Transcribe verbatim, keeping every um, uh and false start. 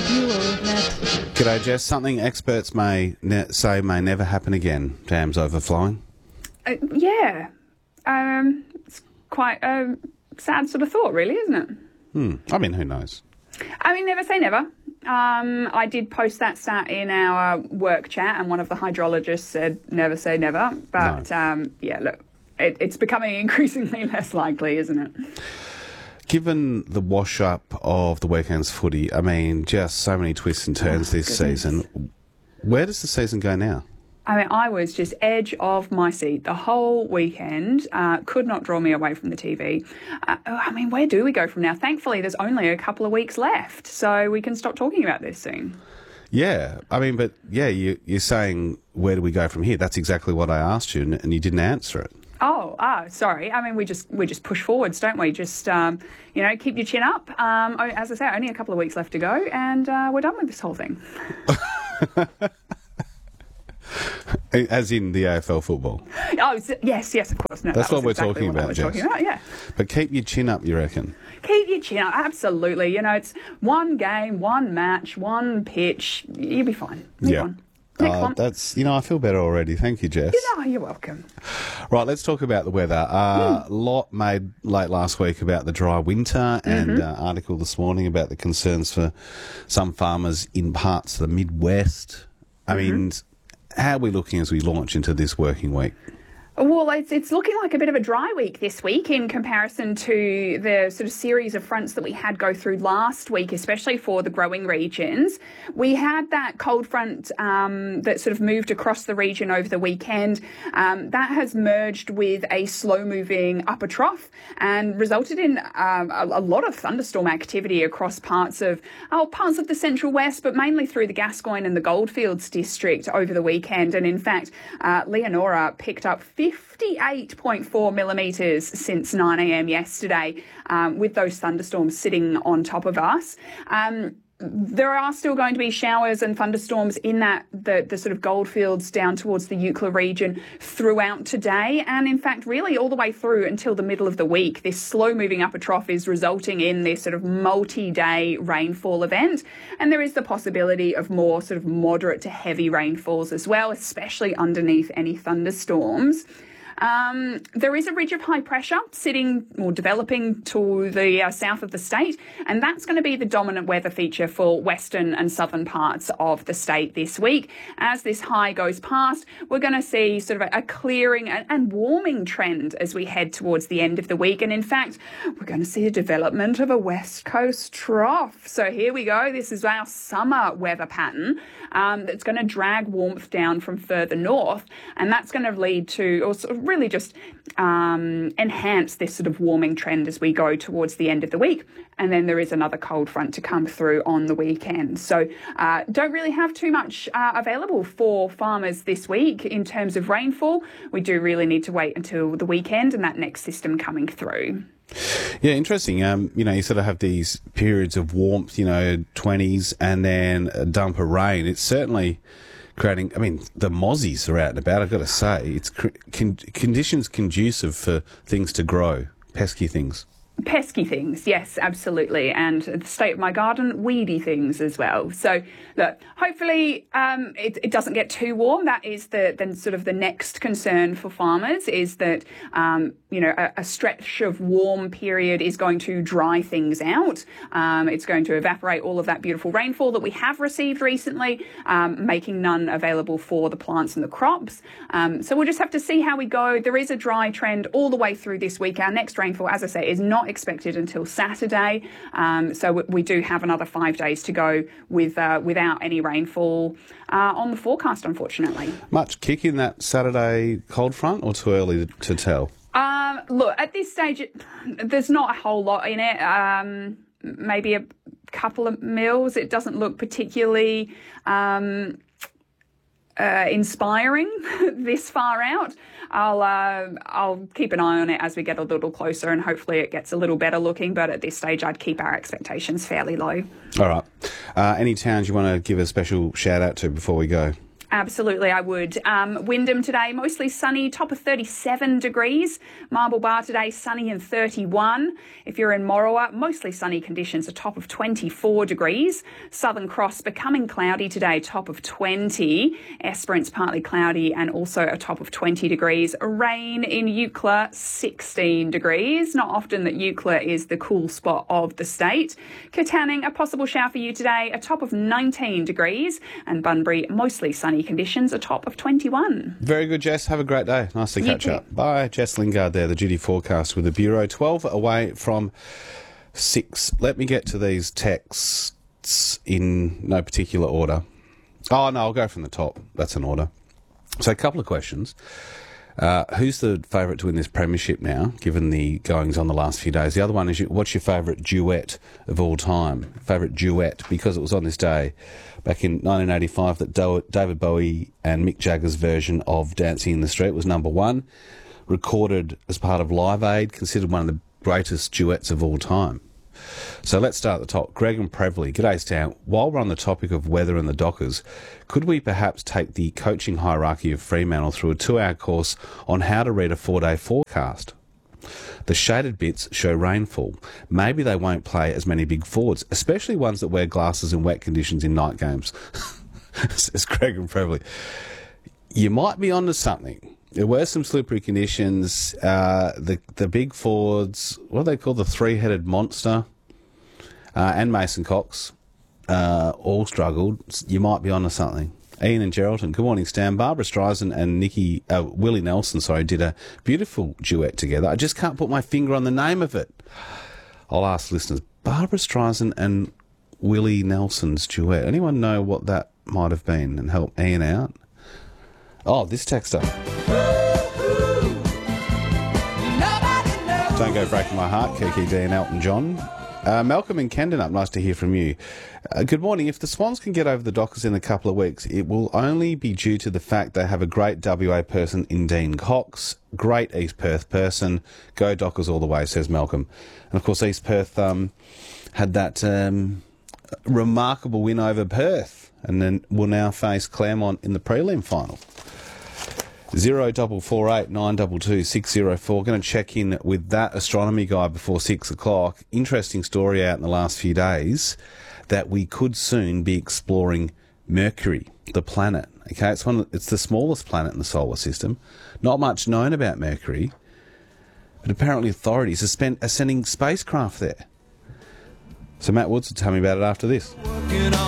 you or Nat? G'day, Jess. Something experts may ne- say may never happen again. Dams overflowing. Uh, yeah. Um, it's quite a sad sort of thought, really, isn't it? Hmm. I mean, who knows? I mean, never say never. Um, I did post that stat in our work chat, and one of the hydrologists said never say never. But, No. um, yeah, look, it, it's becoming increasingly less likely, isn't it? Given the wash-up of the weekend's footy, I mean, just so many twists and turns Oh, this goodness. season. Where does the season go now? I mean, I was just edge of my seat the whole weekend. Uh, could not draw me away from the T V. Uh, I mean, where do we go from now? Thankfully, there's only a couple of weeks left, so we can stop talking about this soon. Yeah, I mean, but yeah, you, you're saying where do we go from here? That's exactly what I asked you, and, and you didn't answer it. Oh, ah, sorry. I mean, we just we just push forwards, don't we? Just um, you know, keep your chin up. Um, oh, as I say, only a couple of weeks left to go, and uh, we're done with this whole thing. As in the A F L football. Oh, so- yes, yes, of course. No, That's that what was we're exactly talking what I about, was Jess. talking about, yeah. But keep your chin up, you reckon? Keep your chin up, absolutely. You know, it's one game, one match, one pitch. You'll be fine. Move Yeah. on. Next Uh, one. that's, you know, I feel better already. Thank you, Jess. Oh, you're welcome. Right, let's talk about the weather. A uh, Mm. lot made late last week about the dry winter, and Mm-hmm. uh, article this morning about the concerns for some farmers in parts of the Midwest. I Mm-hmm. mean, how are we looking as we launch into this working week? Well, it's, it's looking like a bit of a dry week this week in comparison to the sort of series of fronts that we had go through last week, especially for the growing regions. We had that cold front um, that sort of moved across the region over the weekend. Um, that has merged with a slow-moving upper trough and resulted in um, a, a lot of thunderstorm activity across parts of oh, parts of the central west, but mainly through the Gascoyne and the Goldfields district over the weekend. And in fact, uh, Leonora picked up fifty-eight point four millimetres since nine a.m. yesterday, um, with those thunderstorms sitting on top of us. Um, there are still going to be showers and thunderstorms in that the, the sort of Goldfields down towards the Eucla region throughout today, and in fact really all the way through until the middle of the week. This slow moving upper trough is resulting in this sort of multi-day rainfall event, and there is the possibility of more sort of moderate to heavy rainfalls as well, especially underneath any thunderstorms. Um, there is a ridge of high pressure sitting or developing to the uh, south of the state, and that's going to be the dominant weather feature for western and southern parts of the state this week. As this high goes past, we're going to see sort of a, a clearing and, and warming trend as we head towards the end of the week. And in fact, we're going to see a development of a west coast trough. So here we go. This is our summer weather pattern um, that's going to drag warmth down from further north, and that's going to lead to or sort of really just um, enhance this sort of warming trend as we go towards the end of the week. And then there is another cold front to come through on the weekend. So uh, don't really have too much uh, available for farmers this week in terms of rainfall. We do really need to wait until the weekend and that next system coming through. Yeah, interesting. Um, you know, you sort of have these periods of warmth, you know, twenties, and then a dump of rain. It's certainly creating, I mean, the mozzies are out and about, I've got to say. It's con- conditions conducive for things to grow, pesky things. Pesky things, yes, absolutely. And the state of my garden, weedy things as well. So, look, hopefully um, it, it doesn't get too warm. That is the then sort of the next concern for farmers is that, um, you know, a, a stretch of warm period is going to dry things out. Um, it's going to evaporate all of that beautiful rainfall that we have received recently, um, making none available for the plants and the crops. Um, so we'll just have to see how we go. There is a dry trend all the way through this week. Our next rainfall, as I say, is not expected until Saturday, um, so we do have another five days to go with uh, without any rainfall uh, on the forecast, unfortunately. Much kick in that Saturday cold front, or too early to, to tell? Um, look, at this stage, it, there's not a whole lot in it. Um, maybe a couple of mils. It doesn't look particularly um, uh, inspiring this far out. I'll uh, I'll keep an eye on it as we get a little closer, and hopefully it gets a little better looking. But at this stage, I'd keep our expectations fairly low. All right. Uh, any towns you want to give a special shout out to before we go? Absolutely, I would. Um, Wyndham today, mostly sunny, top of thirty-seven degrees. Marble Bar today, sunny and thirty-one. If you're in Morawa, mostly sunny conditions, a top of twenty-four degrees. Southern Cross becoming cloudy today, top of twenty. Esperance partly cloudy and also a top of twenty degrees. Rain in Eucla, sixteen degrees. Not often that Eucla is the cool spot of the state. Katanning, a possible shower for you today, a top of nineteen degrees. And Bunbury, mostly sunny conditions, a top of twenty-one. Very good, Jess. Have a great day. Nice to catch up. Bye. Jess Lingard there, the duty forecast with the Bureau. twelve away from six. Let me get to these texts in no particular order. Oh, no, I'll go from the top. That's an order. So a couple of questions. Uh, who's the favourite to win this premiership now, given the goings on the last few days? The other one is, what's your favourite duet of all time? Favourite duet, because it was on this day back in nineteen eighty-five that Do- David Bowie and Mick Jagger's version of Dancing in the Street was number one, recorded as part of Live Aid, considered one of the greatest duets of all time. So let's start at the top. Greg and Prevley, g'day Stan. While we're on the topic of weather and the Dockers, could we perhaps take the coaching hierarchy of Fremantle through a two-hour course on how to read a four-day forecast? The shaded bits show rainfall. Maybe they won't play as many big forwards, especially ones that wear glasses in wet conditions in night games. Says Greg and Prevley. You might be onto something. There were some slippery conditions. Uh, the the big forwards, what do they call the three-headed monster, uh, and Mason Cox, uh, all struggled. You might be onto something. Ian and Geraldton, good morning, Stan. Barbara Streisand and Nikki, uh, Willie Nelson, sorry, did a beautiful duet together. I just can't put my finger on the name of it. I'll ask listeners. Barbara Streisand and Willie Nelson's duet. Anyone know what that might have been and help Ian out? Oh, this texter. Don't Go Breaking My Heart, Kiki D and Elton John. Uh, Malcolm and Camden up, nice to hear from you. Uh, good morning. If the Swans can get over the Dockers in a couple of weeks, it will only be due to the fact they have a great W A person in Dean Cox, great East Perth person. Go Dockers all the way, says Malcolm. And of course, East Perth um, had that um, remarkable win over Perth and then will now face Claremont in the prelim final. Zero double four eight nine double two six zero four. Going to check in with that astronomy guy before six o'clock. Interesting story out in the last few days that we could soon be exploring Mercury, the planet. Okay, it's one. Of, it's the smallest planet in the solar system. Not much known about Mercury, but apparently authorities are, spent, are sending spacecraft there. So Matt Woods will tell me about it after this.